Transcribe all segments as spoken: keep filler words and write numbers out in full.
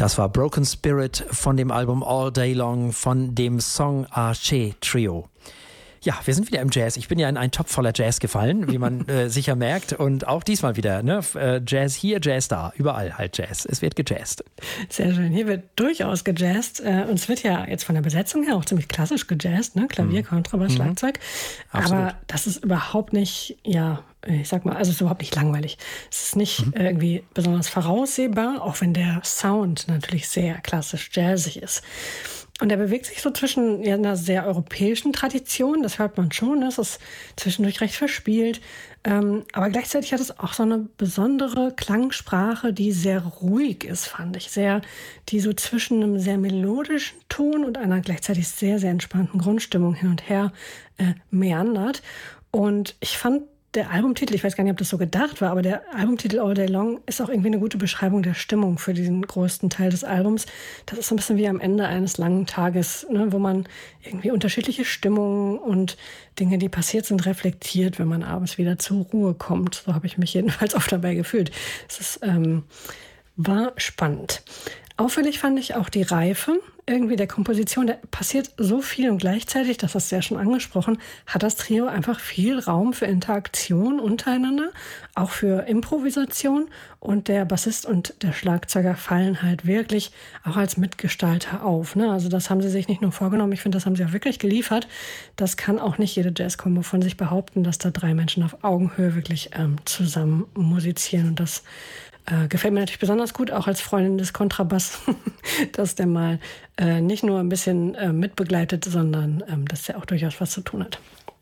Das war Broken Spirit von dem Album All Day Long von dem Song Arche Trio. Ja, wir sind wieder im Jazz. Ich bin ja in einen Topf voller Jazz gefallen, wie man äh, sicher merkt. Und auch diesmal wieder, ne? Jazz hier, Jazz da. Überall halt Jazz. Es wird gejazzt. Sehr schön. Hier wird durchaus gejazzt. Und es wird ja jetzt von der Besetzung her auch ziemlich klassisch gejazzt, ne? Klavier, mhm. Kontrabass, Schlagzeug. Mhm. Aber das ist überhaupt nicht, ja, ich sag mal, also es ist überhaupt nicht langweilig. Es ist nicht mhm. irgendwie besonders voraussehbar, auch wenn der Sound natürlich sehr klassisch jazzig ist. Und er bewegt sich so zwischen ja, einer sehr europäischen Tradition, das hört man schon, das ist zwischendurch recht verspielt. Ähm, aber gleichzeitig hat es auch so eine besondere Klangsprache, die sehr ruhig ist, fand ich. Sehr, die so zwischen einem sehr melodischen Ton und einer gleichzeitig sehr, sehr entspannten Grundstimmung hin und her äh, meandert. Und ich fand, der Albumtitel, ich weiß gar nicht, ob das so gedacht war, aber der Albumtitel All Day Long ist auch irgendwie eine gute Beschreibung der Stimmung für diesen größten Teil des Albums. Das ist so ein bisschen wie am Ende eines langen Tages, ne, wo man irgendwie unterschiedliche Stimmungen und Dinge, die passiert sind, reflektiert, wenn man abends wieder zur Ruhe kommt. So habe ich mich jedenfalls oft dabei gefühlt. Es ist, ähm, war spannend. Auffällig fand ich auch die Reife irgendwie der Komposition. Da passiert so viel und gleichzeitig, das hast du ja schon angesprochen, hat das Trio einfach viel Raum für Interaktion untereinander, auch für Improvisation. Und der Bassist und der Schlagzeuger fallen halt wirklich auch als Mitgestalter auf. Ne? Also das haben sie sich nicht nur vorgenommen, ich finde, das haben sie auch wirklich geliefert. Das kann auch nicht jede Jazz-Kombo von sich behaupten, dass da drei Menschen auf Augenhöhe wirklich ähm, zusammen musizieren. Und das Äh, gefällt mir natürlich besonders gut, auch als Freundin des Kontrabass, dass der mal äh, nicht nur ein bisschen äh, mitbegleitet, sondern ähm, dass der auch durchaus was zu tun hat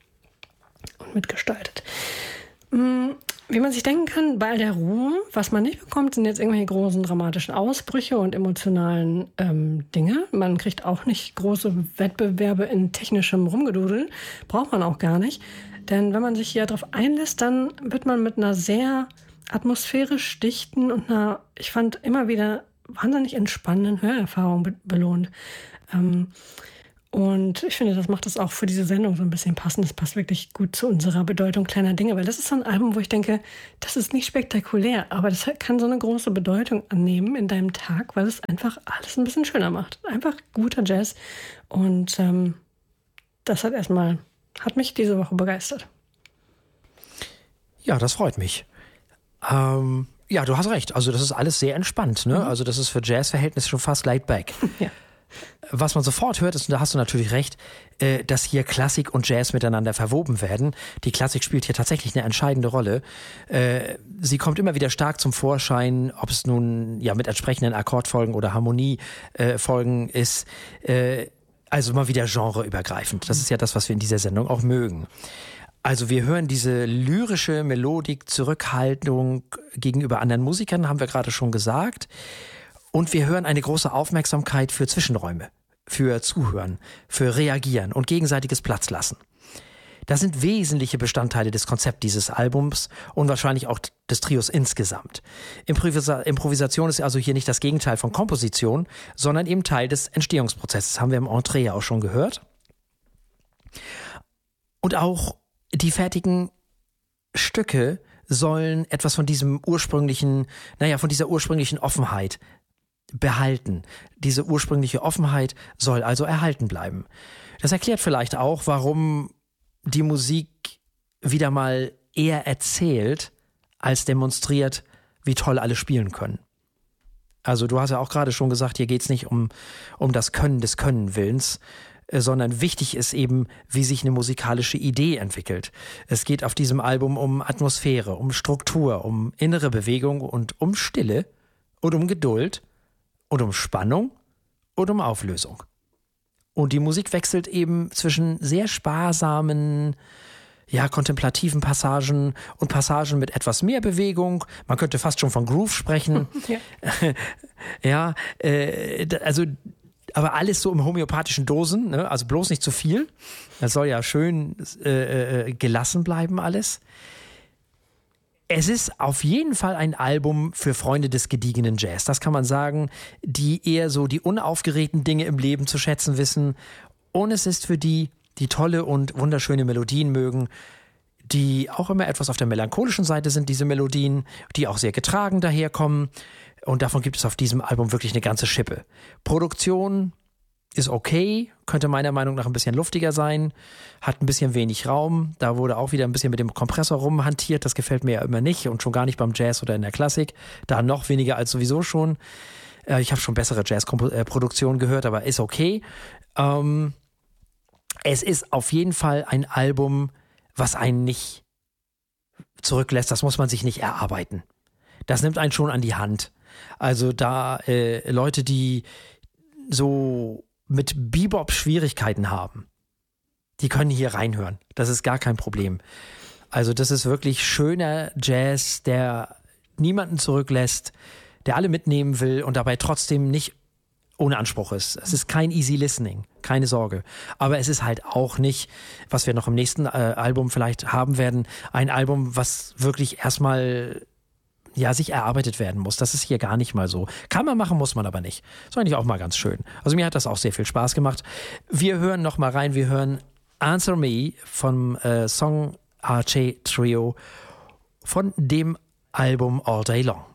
und mitgestaltet. Mhm. Wie man sich denken kann, bei all der Ruhe, was man nicht bekommt, sind jetzt irgendwelche großen dramatischen Ausbrüche und emotionalen ähm, Dinge. Man kriegt auch nicht große Wettbewerbe in technischem Rumgedudel, braucht man auch gar nicht. Denn wenn man sich hier darauf einlässt, dann wird man mit einer sehr atmosphärisch dichten und einer, ich fand, immer wieder wahnsinnig entspannenden Hörerfahrung be- belohnt. Ähm, und ich finde, das macht es auch für diese Sendung so ein bisschen passend. Das passt wirklich gut zu unserer Bedeutung kleiner Dinge, weil das ist so ein Album, wo ich denke, das ist nicht spektakulär, aber das kann so eine große Bedeutung annehmen in deinem Tag, weil es einfach alles ein bisschen schöner macht. Einfach guter Jazz. Und ähm, das hat erstmal, hat mich diese Woche begeistert. Ja, das freut mich. Ähm, ja, du hast recht. Also das ist alles sehr entspannt. Ne? Mhm. Also das ist für Jazz-Verhältnisse schon fast laid back. Ja. Was man sofort hört, ist, und da hast du natürlich recht, äh, dass hier Klassik und Jazz miteinander verwoben werden. Die Klassik spielt hier tatsächlich eine entscheidende Rolle. Äh, sie kommt immer wieder stark zum Vorschein, ob es nun ja mit entsprechenden Akkordfolgen oder Harmoniefolgen äh, ist. Äh, also mal wieder genreübergreifend. Das ist ja das, was wir in dieser Sendung auch mögen. Also wir hören diese lyrische Melodik, Zurückhaltung gegenüber anderen Musikern, haben wir gerade schon gesagt. Und wir hören eine große Aufmerksamkeit für Zwischenräume, für Zuhören, für Reagieren und gegenseitiges Platzlassen. Das sind wesentliche Bestandteile des Konzepts dieses Albums und wahrscheinlich auch des Trios insgesamt. Improvisa- Improvisation ist also hier nicht das Gegenteil von Komposition, sondern eben Teil des Entstehungsprozesses. Das haben wir im Entree ja auch schon gehört. Und auch die fertigen Stücke sollen etwas von diesem ursprünglichen, naja, von dieser ursprünglichen Offenheit behalten. Diese ursprüngliche Offenheit soll also erhalten bleiben. Das erklärt vielleicht auch, warum die Musik wieder mal eher erzählt, als demonstriert, wie toll alle spielen können. Also du hast ja auch gerade schon gesagt, hier geht's nicht um, um das Können des Können-Willens, sondern wichtig ist eben, wie sich eine musikalische Idee entwickelt. Es geht auf diesem Album um Atmosphäre, um Struktur, um innere Bewegung und um Stille und um Geduld und um Spannung und um Auflösung. Und die Musik wechselt eben zwischen sehr sparsamen, ja, kontemplativen Passagen und Passagen mit etwas mehr Bewegung. Man könnte fast schon von Groove sprechen. Ja, ja äh, also aber alles so im homöopathischen Dosen, ne? Also bloß nicht zu viel. Das soll ja schön äh, äh, gelassen bleiben alles. Es ist auf jeden Fall ein Album für Freunde des gediegenen Jazz. Das kann man sagen, die eher so die unaufgeregten Dinge im Leben zu schätzen wissen. Und es ist für die, die tolle und wunderschöne Melodien mögen, die auch immer etwas auf der melancholischen Seite sind, diese Melodien, die auch sehr getragen daherkommen. Und davon gibt es auf diesem Album wirklich eine ganze Schippe. Produktion ist okay, könnte meiner Meinung nach ein bisschen luftiger sein, hat ein bisschen wenig Raum. Da wurde auch wieder ein bisschen mit dem Kompressor rumhantiert. Das gefällt mir ja immer nicht und schon gar nicht beim Jazz oder in der Klassik. Da noch weniger als sowieso schon. Ich habe schon bessere Jazz-Produktionen gehört, aber ist okay. Ähm, es ist auf jeden Fall ein Album, was einen nicht zurücklässt. Das muss man sich nicht erarbeiten. Das nimmt einen schon an die Hand. Also da äh, Leute, die so mit Bebop Schwierigkeiten haben, die können hier reinhören. Das ist gar kein Problem. Also das ist wirklich schöner Jazz, der niemanden zurücklässt, der alle mitnehmen will und dabei trotzdem nicht ohne Anspruch ist. Es ist kein easy listening, keine Sorge. Aber es ist halt auch nicht, was wir noch im nächsten äh, Album vielleicht haben werden, ein Album, was wirklich erstmal ja, sich erarbeitet werden muss. Das ist hier gar nicht mal so. Kann man machen, muss man aber nicht. Ist eigentlich auch mal ganz schön. Also mir hat das auch sehr viel Spaß gemacht. Wir hören noch mal rein. Wir hören Answer Me vom äh, Song Arche Trio von dem Album All Day Long.